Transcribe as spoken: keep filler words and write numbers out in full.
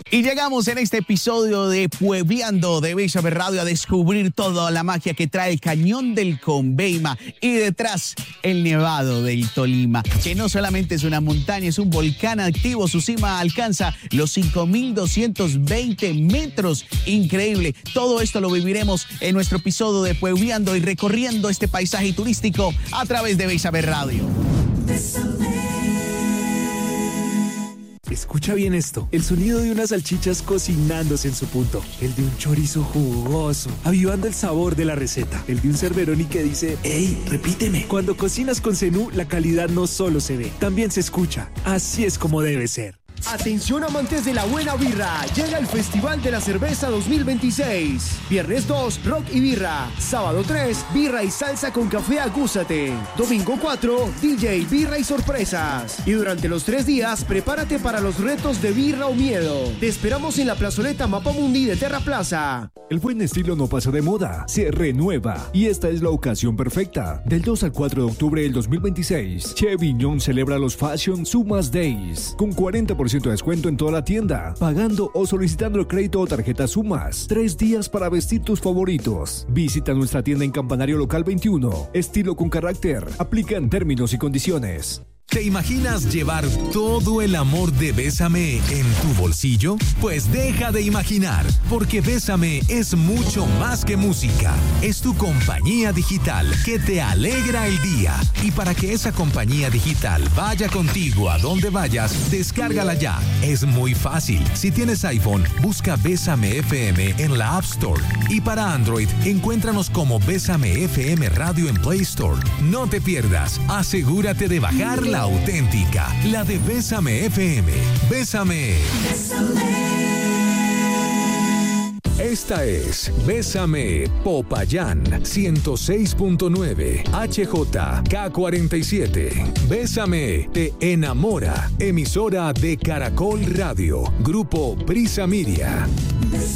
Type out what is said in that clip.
Y llegamos en este episodio de Puebleando de Bésame Radio a descubrir toda la magia que trae el Cañón del Conveima y detrás el Nevado del Tolima, que no solamente es una montaña, es un volcán activo. Su cima alcanza los cinco mil doscientos veinte metros. Increíble. Todo esto lo viviremos en nuestro episodio de Puebleando y recorriendo este paisaje turístico a través de Bésame Radio. Bésame. Escucha bien esto, el sonido de unas salchichas cocinándose en su punto, el de un chorizo jugoso, avivando el sabor de la receta, el de un cerveroni que dice, ¡ey, repíteme! Cuando cocinas con Zenú, la calidad no solo se ve, también se escucha. Así es como debe ser. Atención amantes de la buena birra, llega el Festival de la Cerveza dos mil veintiséis. Viernes dos, rock y birra. Sábado tres, birra y salsa con café Acúsate. Domingo cuatro, D J, birra y sorpresas. Y durante los tres días, prepárate para los retos de birra o miedo. Te esperamos en la plazoleta Mapamundi de Terra Plaza. El buen estilo no pasa de moda, se renueva. Y esta es la ocasión perfecta. Del dos al cuatro de octubre del dos mil veintiséis, Cheviñón celebra los Fashion Sumas Days con cuarenta por ciento de descuento en toda la tienda, pagando o solicitando el crédito o tarjeta Sumas. Tres días para vestir tus favoritos. Visita nuestra tienda en Campanario Local veintiuno. Estilo con carácter. Aplica en términos y condiciones. ¿Te imaginas llevar todo el amor de Bésame en tu bolsillo? Pues deja de imaginar, porque Bésame es mucho más que música. Es tu compañía digital que te alegra el día. Y para que esa compañía digital vaya contigo a donde vayas, descárgala ya. Es muy fácil. Si tienes iPhone, busca Bésame F M en la App Store. Y para Android, encuéntranos como Bésame F M Radio en Play Store. No te pierdas. Asegúrate de bajar la auténtica, la de Bésame F M. Bésame. Bésame. Esta es Bésame Popayán ciento seis punto nueve H J K cuarenta y siete. Bésame te enamora. Emisora de Caracol Radio. Grupo Prisa Media.